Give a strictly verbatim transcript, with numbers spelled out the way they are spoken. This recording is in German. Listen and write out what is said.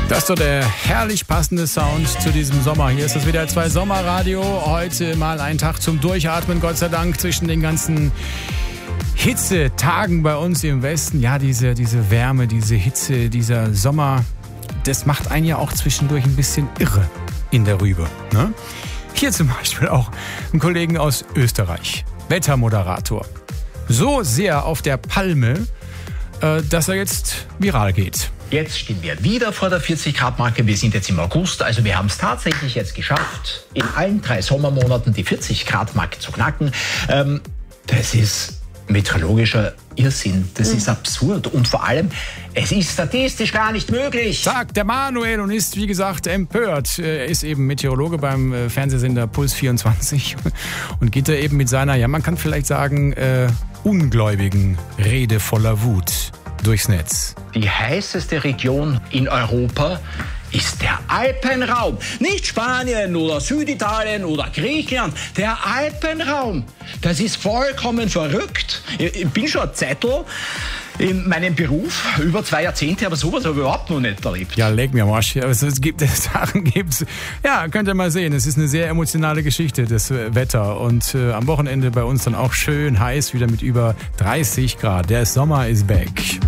Das ist doch der herrlich passende Sound zu diesem Sommer. Hier ist das W D R zwei Sommerradio. Heute mal ein Tag zum Durchatmen, Gott sei Dank, zwischen den ganzen Hitzetagen bei uns im Westen. Ja, diese, diese Wärme, diese Hitze, dieser Sommer, das macht einen ja auch zwischendurch ein bisschen irre in der Rübe. Ne? Hier zum Beispiel auch einen Kollegen aus Österreich, Wettermoderator. So sehr auf der Palme, äh, dass er jetzt viral geht. Jetzt stehen wir wieder vor der vierzig Grad Marke. Wir sind jetzt im August, also wir haben es tatsächlich jetzt geschafft, in allen drei Sommermonaten die vierzig Grad Marke zu knacken. Ähm, das ist meteorologischer Irrsinn. Das mhm. ist absurd. Und vor allem, es ist statistisch gar nicht möglich. Sagt der Manuel und ist, wie gesagt, empört. Er ist eben Meteorologe beim Fernsehsender Puls vierundzwanzig und geht da eben mit seiner, ja, man kann vielleicht sagen, äh, ungläubigen Rede voller Wut durchs Netz. Die heißeste Region in Europa ist der Alpenraum. Nicht Spanien oder Süditalien oder Griechenland. Der Alpenraum. Das ist vollkommen verrückt. Ich bin schon ein Zettel in meinem Beruf, über zwei Jahrzehnte, aber sowas habe ich überhaupt noch nicht erlebt. Ja, leg mir am Arsch. Also es gibt Sachen gibt's. Ja, könnt ihr mal sehen. Es ist eine sehr emotionale Geschichte, das Wetter. Und äh, am Wochenende bei uns dann auch schön heiß, wieder mit über dreißig Grad. Der Sommer ist back.